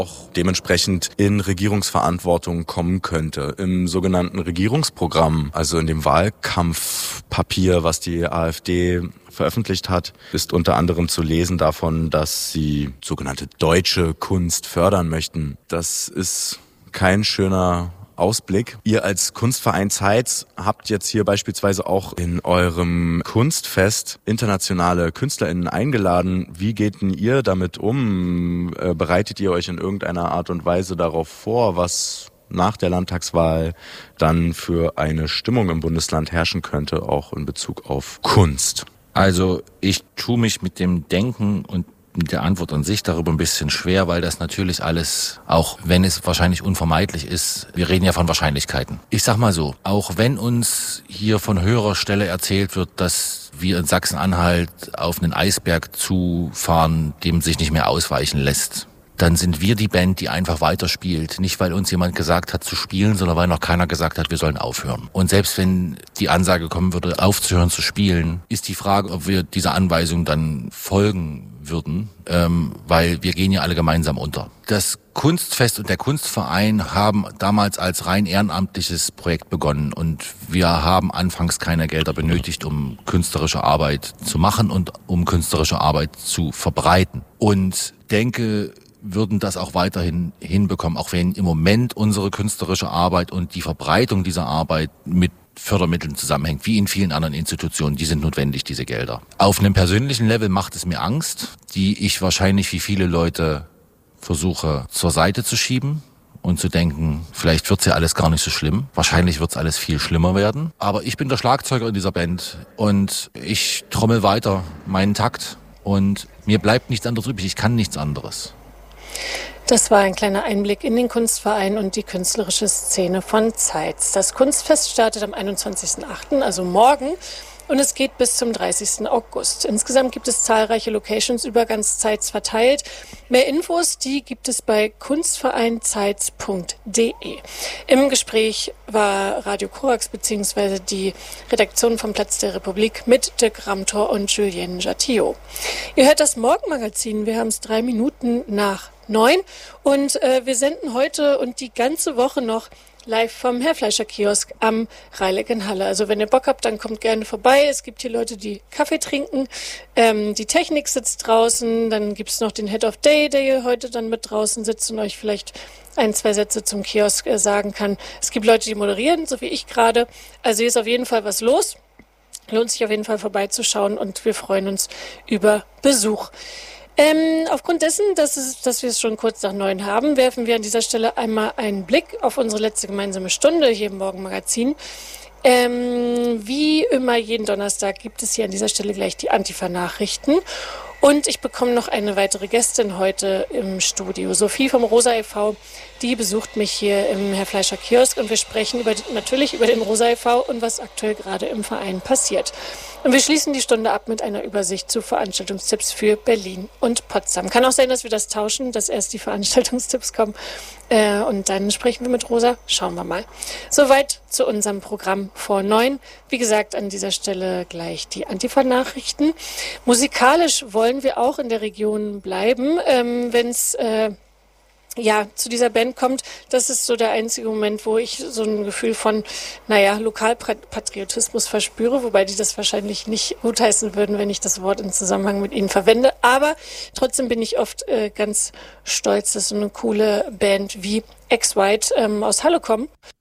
auch dementsprechend in Regierungsverantwortung kommen könnte. Im sogenannten Regierungsprogramm, also in dem Wahlkampfpapier, was die AfD veröffentlicht hat, ist unter anderem zu lesen davon, dass sie sogenannte deutsche Kunst fördern möchten. Das ist kein schöner Ausblick. Ihr als Kunstverein Zeitz habt jetzt hier beispielsweise auch in eurem Kunstfest internationale KünstlerInnen eingeladen. Wie geht denn ihr damit um? Bereitet ihr euch in irgendeiner Art und Weise darauf vor, was nach der Landtagswahl dann für eine Stimmung im Bundesland herrschen könnte, auch in Bezug auf Kunst? Also ich tue mich mit dem Denken und mit der Antwort an sich darüber ein bisschen schwer, weil das natürlich alles, auch wenn es wahrscheinlich unvermeidlich ist, wir reden ja von Wahrscheinlichkeiten. Ich sag mal so, auch wenn uns hier von höherer Stelle erzählt wird, dass wir in Sachsen-Anhalt auf einen Eisberg zufahren, dem sich nicht mehr ausweichen lässt, dann sind wir die Band, die einfach weiterspielt. Nicht, weil uns jemand gesagt hat zu spielen, sondern weil noch keiner gesagt hat, wir sollen aufhören. Und selbst wenn die Ansage kommen würde, aufzuhören zu spielen, ist die Frage, ob wir dieser Anweisung dann folgen würden, weil wir gehen ja alle gemeinsam unter. Das Kunstfest und der Kunstverein haben damals als rein ehrenamtliches Projekt begonnen und wir haben anfangs keine Gelder benötigt, um künstlerische Arbeit zu machen und um künstlerische Arbeit zu verbreiten. Und denke, würden das auch weiterhin hinbekommen, auch wenn im Moment unsere künstlerische Arbeit und die Verbreitung dieser Arbeit mit Fördermitteln zusammenhängt, wie in vielen anderen Institutionen. Die sind notwendig, diese Gelder. Auf einem persönlichen Level macht es mir Angst, die ich wahrscheinlich wie viele Leute versuche zur Seite zu schieben und zu denken, vielleicht wird's ja alles gar nicht so schlimm. Wahrscheinlich wird's alles viel schlimmer werden. Aber ich bin der Schlagzeuger in dieser Band und ich trommel weiter meinen Takt und mir bleibt nichts anderes übrig. Ich kann nichts anderes. Das war ein kleiner Einblick in den Kunstverein und die künstlerische Szene von Zeitz. Das Kunstfest startet am 21.08., also morgen, und es geht bis zum 30. August. Insgesamt gibt es zahlreiche Locations über ganz Zeitz verteilt. Mehr Infos, die gibt es bei kunstvereinzeitz.de. Im Gespräch war Radio Korax bzw. die Redaktion vom Platz der Republik mit Dirk Ramtor und Julien Jatillot. Ihr hört das Morgenmagazin. Wir haben es 3 Minuten nach 9 und wir senden heute und die ganze Woche noch live vom Herrfleischer-Kiosk am Reileck in Halle. Also wenn ihr Bock habt, dann kommt gerne vorbei. Es gibt hier Leute, die Kaffee trinken. Die Technik sitzt draußen. Dann gibt es noch den Head of Day, der hier heute dann mit draußen sitzt und euch vielleicht 1, 2 Sätze zum Kiosk sagen kann. Es gibt Leute, die moderieren, so wie ich gerade. Also hier ist auf jeden Fall was los. Lohnt sich auf jeden Fall vorbeizuschauen und wir freuen uns über Besuch. Aufgrund dessen, dass wir es schon kurz nach 9 haben, werfen wir an dieser Stelle einmal einen Blick auf unsere letzte gemeinsame Stunde hier im Morgenmagazin. Wie immer jeden Donnerstag gibt es hier an dieser Stelle gleich die Antifa-Nachrichten. Und ich bekomme noch eine weitere Gästin heute im Studio. Sophie vom Rosa e.V., die besucht mich hier im Herrfleischer-Kiosk und wir sprechen natürlich über den Rosa e.V. und was aktuell gerade im Verein passiert. Und wir schließen die Stunde ab mit einer Übersicht zu Veranstaltungstipps für Berlin und Potsdam. Kann auch sein, dass wir das tauschen, dass erst die Veranstaltungstipps kommen und dann sprechen wir mit Rosa. Schauen wir mal. Soweit zu unserem Programm vor 9. Wie gesagt, an dieser Stelle gleich die Antifa-Nachrichten. Musikalisch wollen wir auch in der Region bleiben, wenn es zu dieser Band kommt. Das ist so der einzige Moment, wo ich so ein Gefühl von, Lokalpatriotismus verspüre, wobei die das wahrscheinlich nicht gutheißen würden, wenn ich das Wort in Zusammenhang mit ihnen verwende. Aber trotzdem bin ich oft ganz stolz, dass so eine coole Band wie Ex-White aus Halle kommt.